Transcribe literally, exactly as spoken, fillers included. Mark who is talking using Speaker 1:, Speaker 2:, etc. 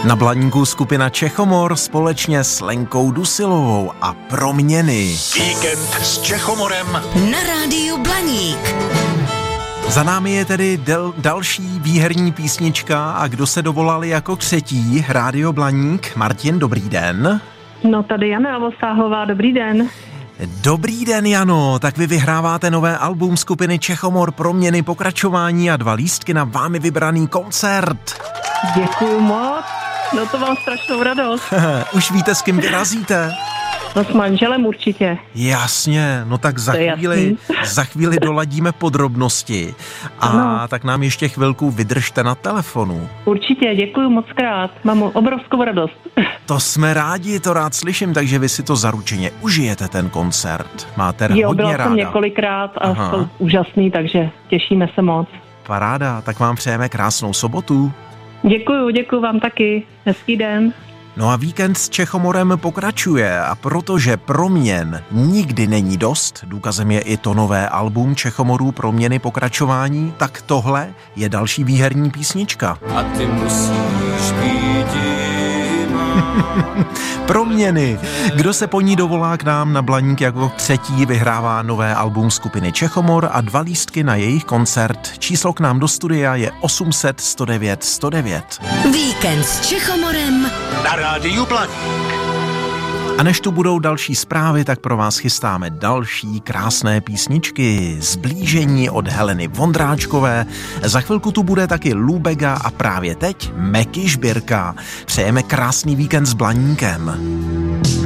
Speaker 1: Na Blaníku skupina Čechomor společně s Lenkou Dusilovou a Proměny.
Speaker 2: Víkend s Čechomorem
Speaker 3: na rádiu Blaník.
Speaker 1: Za námi je tedy del, další výherní písnička a kdo se dovolal jako třetí, Rádio Blaník. Martin, dobrý den.
Speaker 4: No tady Jana Vosáhová, dobrý den.
Speaker 1: Dobrý den, Jano, tak vy vyhráváte nové album skupiny Čechomor, Proměny, pokračování a dva lístky na vámi vybraný koncert.
Speaker 4: Děkuju moc, no to mám strašnou radost.
Speaker 1: Už víte, s kým vyrazíte?
Speaker 4: No s manželem určitě.
Speaker 1: Jasně, no tak za chvíli, za chvíli doladíme podrobnosti a ano. Tak nám ještě chvilku vydržte na telefonu.
Speaker 4: Určitě, děkuju moc krát, mám obrovskou radost.
Speaker 1: To jsme rádi, to rád slyším, takže vy si to zaručeně užijete ten koncert. Máte
Speaker 4: jo,
Speaker 1: hodně ráda.
Speaker 4: Jo, byla jsem několikrát a Aha. jsou úžasný, takže těšíme se moc.
Speaker 1: Paráda, tak vám přejeme krásnou sobotu.
Speaker 4: Děkuju, děkuju vám taky, hezký den.
Speaker 1: No a víkend s Čechomorem pokračuje a protože proměn nikdy není dost, důkazem je i to nové album Čechomorů Proměny pokračování, tak tohle je další výherní písnička.
Speaker 5: A ty musíš být
Speaker 1: Proměny. Kdo se po ní dovolá k nám na Blaník jako třetí, vyhrává nové album skupiny Čechomor a dva lístky na jejich koncert. Číslo k nám do studia je osm set sto devět sto devět.
Speaker 3: Víkend s Čechomorem
Speaker 2: na rádiu Blaník.
Speaker 1: A než tu budou další zprávy, tak pro vás chystáme další krásné písničky. Zblížení od Heleny Vondráčkové. Za chvilku tu bude taky Lubega a právě teď Meky Žbírka. Přejeme krásný víkend s Blaníkem.